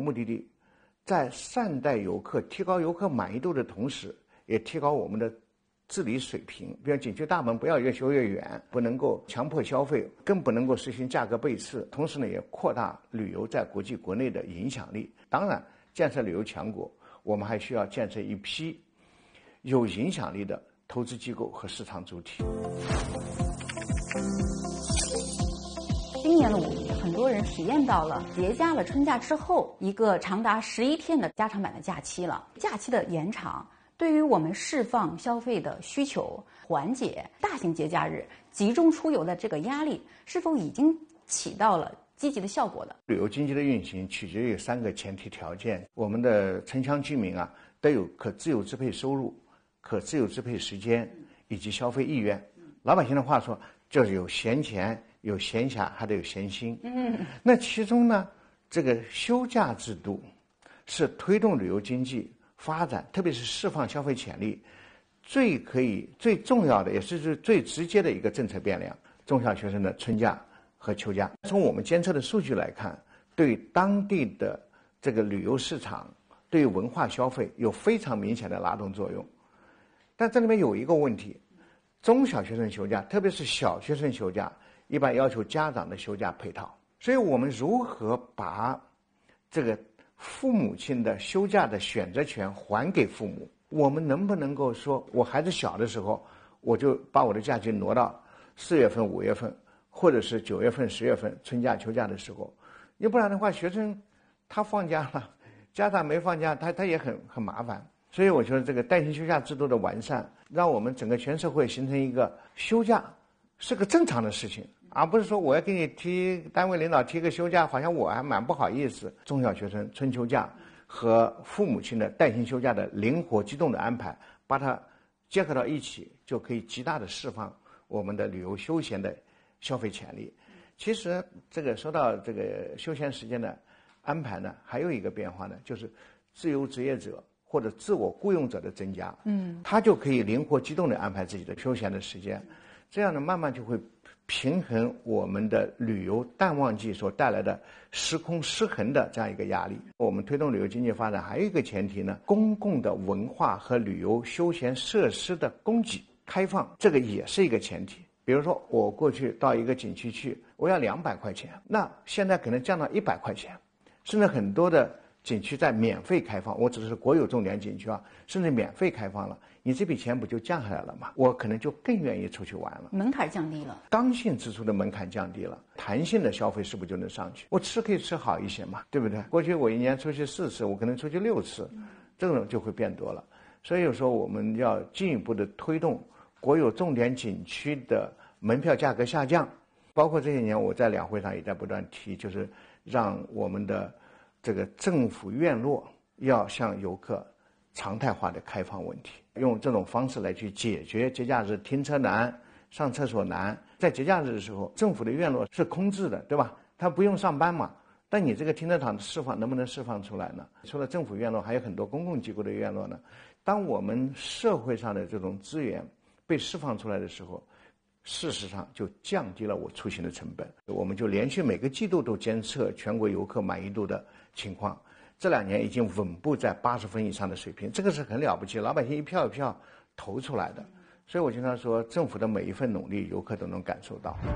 目的地，在善待游客、提高游客满意度的同时，也提高我们的治理水平。比如景区大门不要越修越远，不能够强迫消费，更不能够实行价格背刺。同时呢，也扩大旅游在国际国内的影响力。当然，建设旅游强国，我们还需要建设一批有影响力的投资机构和市场主体。 今年的5月，很多人体验到了节假了春假之后一个长达11天的加长版的假期了。假期的延长对于我们释放消费的需求，缓解大型节假日集中出游的这个压力，是否已经起到了积极的效果了？ 旅游经济的运行取决于3个前提条件：我们的城乡居民啊，都有可自由支配收入、可自由支配时间以及消费意愿。老百姓的话说，就是有闲钱、有闲暇，还得有闲心。那其中呢，这个休假制度是推动旅游经济发展，特别是释放消费潜力最重要的，也是最直接的一个政策变量。中小学生的春假和秋假，从我们监测的数据来看，对当地的这个旅游市场、对文化消费有非常明显的拉动作用。但这里面有一个问题，中小学生休假，特别是小学生休假，一般要求家长的休假配套。所以我们如何把这个父母亲的休假的选择权还给父母？我们能不能够说，我孩子小的时候，我就把我的假期挪到4月份、5月份，或者是9月份、10月份春假、秋假的时候？要不然的话，学生他放假了，家长没放假，他也很麻烦。所以我觉得这个带薪休假制度的完善，让我们整个全社会形成一个休假是个正常的事情，而不是说我要给你单位领导提个休假，好像我还蛮不好意思。中小学生春秋假和父母亲的带薪休假的灵活机动的安排，把它结合到一起，就可以极大的释放我们的旅游休闲的消费潜力。其实这个说到这个休闲时间的安排呢，还有一个变化呢，就是自由职业者或者自我雇佣者的增加，他就可以灵活机动地安排自己的休闲的时间，这样呢，慢慢就会平衡我们的旅游淡旺季所带来的时空失衡的这样一个压力。我们推动旅游经济发展还有一个前提呢，公共的文化和旅游休闲设施的供给开放，这个也是一个前提。比如说我过去到一个景区去，我要200块钱，那现在可能降到100块钱，甚至很多的景区在免费开放，我指的是国有重点景区啊，甚至免费开放了，你这笔钱不就降下来了吗？我可能就更愿意出去玩了， 门槛降低了， 刚性支出的门槛降低了，弹性的消费是不是就能上去？我吃可以吃好一些嘛，对不对？过去我1年出去4次，我可能出去6次，这种就会变多了。所以有时候我们要进一步的推动国有重点景区的门票价格下降，包括这些年我在两会上也在不断提，就是让我们的这个政府院落要向游客常态化的开放问题，用这种方式来去解决节假日停车难、上厕所难。在节假日的时候，政府的院落是空置的，对吧？他不用上班嘛，但你这个停车场释放能不能释放出来呢？除了政府院落，还有很多公共机构的院落呢。当我们社会上的这种资源被释放出来的时候，事实上就降低了我出行的成本。我们就连续每个季度都监测全国游客满意度的情况，这2年已经稳步在80分以上的水平，这个是很了不起，老百姓一票一票投出来的。所以我经常说，政府的每一份努力，游客都能感受到。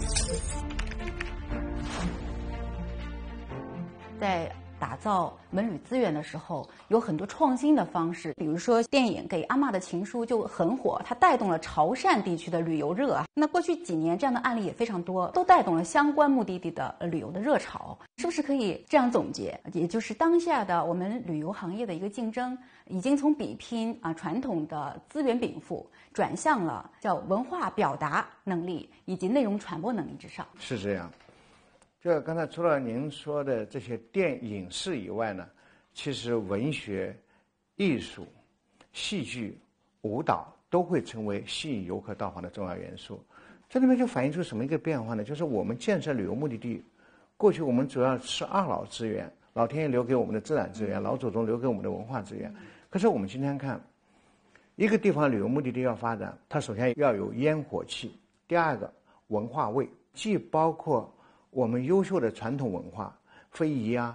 在打造文旅资源的时候，有很多创新的方式，比如说电影《给阿嬷的情书》就很火，它带动了潮汕地区的旅游热啊。那过去几年这样的案例也非常多，都带动了相关目的地的旅游的热潮。是不是可以这样总结？也就是当下的我们旅游行业的一个竞争，已经从比拼传统的资源禀赋，转向了叫文化表达能力以及内容传播能力之上。 是这样。就刚才除了您说的这些电影视以外呢，其实文学、艺术、戏剧、舞蹈都会成为吸引游客到访的重要元素。这里面就反映出什么一个变化呢？就是我们建设旅游目的地，过去我们主要是2老资源，老天爷留给我们的自然资源，老祖宗留给我们的文化资源。可是我们今天看，一个地方旅游目的地要发展，它首先要有烟火气，第二个文化味，既包括我们优秀的传统文化，非遗啊、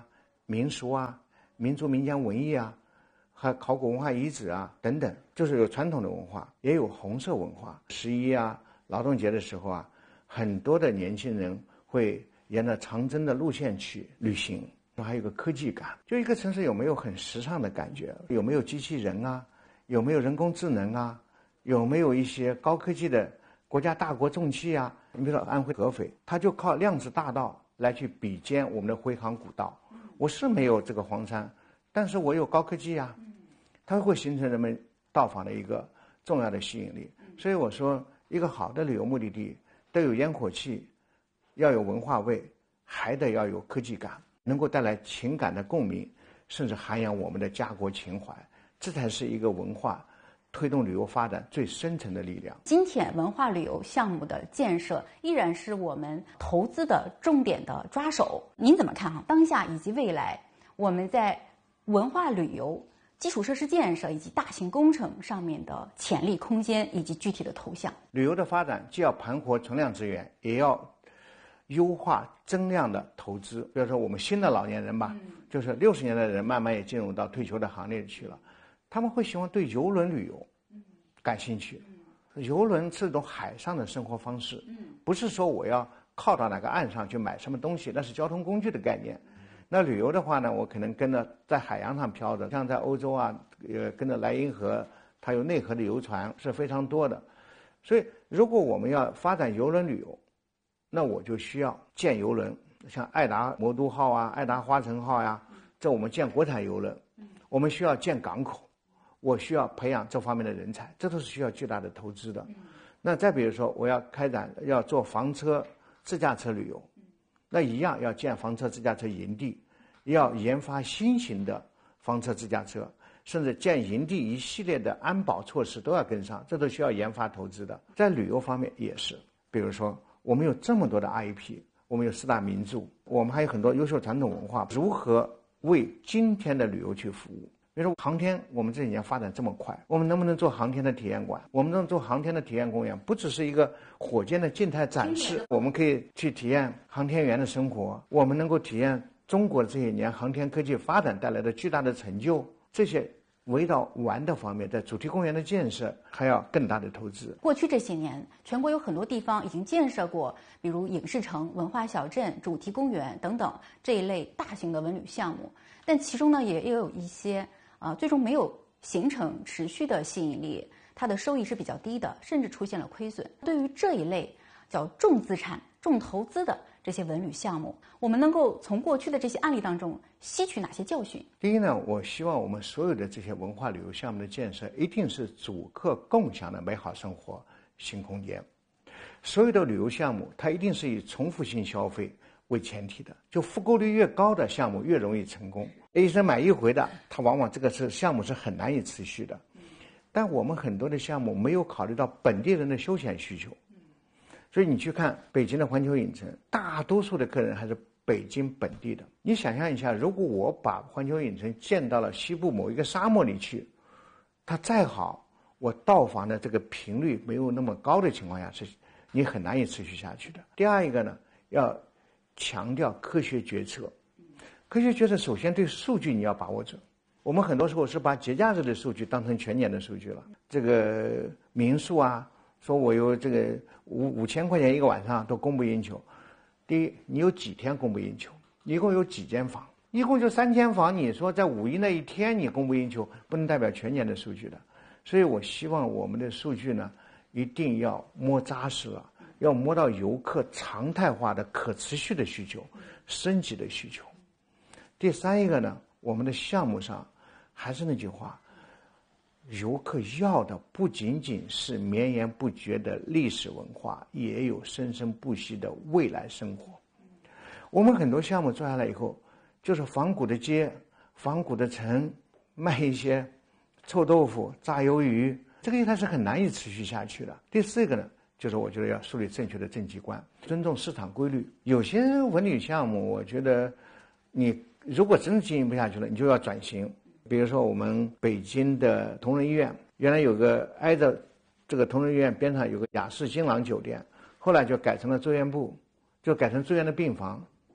民俗啊、民族民间文艺啊，还考古文化遗址啊等等，就是有传统的文化，也有红色文化。11啊、劳动节的时候啊，很多的年轻人会沿着长征的路线去旅行。还有个科技感，就一个城市有没有很时尚的感觉，有没有机器人啊，有没有人工智能啊，有没有一些高科技的国家大国重器啊。你比如说安徽合肥，它就靠量子大道来去比肩我们的徽杭古道。我是没有这个黄山，但是我有高科技啊，它会形成人们到访的一个重要的吸引力。所以我说，一个好的旅游目的地都有烟火气，要有文化味，还得要有科技感，能够带来情感的共鸣，甚至涵养我们的家国情怀，这才是一个文化推动旅游发展最深层的力量。 今天文化旅游项目的建设依然是我们投资的重点的抓手。您怎么看当下以及未来我们在文化旅游、基础设施建设以及大型工程上面的潜力空间以及具体的投向？ 旅游的发展既要盘活存量资源，也要优化增量的投资。比如说我们新的老年人吧，就是60年的人慢慢也进入到退休的行列去了，他们会喜欢对邮轮旅游感兴趣。邮轮是一种海上的生活方式，不是说我要靠到哪个岸上去买什么东西，那是交通工具的概念。那旅游的话呢，我可能跟着在海洋上漂着，像在欧洲啊，跟着莱茵河，它有内河的游船是非常多的。所以如果我们要发展邮轮旅游，那我就需要建邮轮，像爱达魔都号啊、爱达花城号呀，这我们建国产邮轮。我们需要建港口，我需要培养这方面的人才，这都是需要巨大的投资的。那再比如说，我要要做房车、自驾车旅游，那一样要建房车、自驾车营地，要研发新型的房车、自驾车，甚至建营地一系列的安保措施都要跟上，这都需要研发投资的。在旅游方面也是，比如说我们有这么多的 IP， 我们有4大名著，我们还有很多优秀传统文化，如何为今天的旅游去服务？比如说航天，我们这几年发展这么快，我们能不能做航天的体验馆？我们能做航天的体验公园，不只是一个火箭的静态展示，我们可以去体验航天员的生活，我们能够体验中国这些年航天科技发展带来的巨大的成就。这些围绕玩的方面，在主题公园的建设还要更大的投资。 过去这些年，全国有很多地方已经建设过，比如影视城、文化小镇、主题公园等等这一类大型的文旅项目，但其中呢，也有一些最终没有形成持续的吸引力，它的收益是比较低的，甚至出现了亏损。对于这一类叫重资产、重投资的这些文旅项目，我们能够从过去的这些案例当中吸取哪些教训？ 第一呢，我希望我们所有的这些文化旅游项目的建设，一定是主客共享的美好生活新空间。所有的旅游项目，它一定是以重复性消费为前提的，就复购率越高的项目越容易成功。一生买一回的，它往往这个项目是很难以持续的。但我们很多的项目没有考虑到本地人的休闲需求，所以你去看北京的环球影城，大多数的客人还是北京本地的。你想象一下，如果我把环球影城建到了西部某一个沙漠里去，它再好，我到访的这个频率没有那么高的情况下，是你很难以持续下去的。第二一个呢，要强调科学决策。科学决策首先对数据你要把握准。我们很多时候是把节假日的数据当成全年的数据了。这个民宿啊，说我有这个5000块钱一个晚上都供不应求。第一，你有几天供不应求？一共有几间房？一共就3间房，你说在5一那一天你供不应求，不能代表全年的数据的。所以我希望我们的数据呢，一定要摸扎实了，要摸到游客常态化的可持续的需求、升级的需求。第三一个呢，我们的项目上还是那句话，游客要的不仅仅是绵延不绝的历史文化，也有生生不息的未来生活。我们很多项目做下来以后，就是仿古的街、仿古的城，卖一些臭豆腐、炸鱿鱼，这个它是很难以持续下去的。第四个呢，就是我觉得要树立正确的政绩观，尊重市场规律。有些文旅项目，我觉得你如果真的经营不下去了，你就要转型。比如说我们北京的同仁医院，原来有个挨着这个同仁医院边上有个雅士金朗酒店，后来就改成了住院部，就改成住院的病房。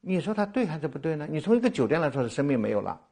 你说它对还是不对呢？你从一个酒店来说，是生命没有了。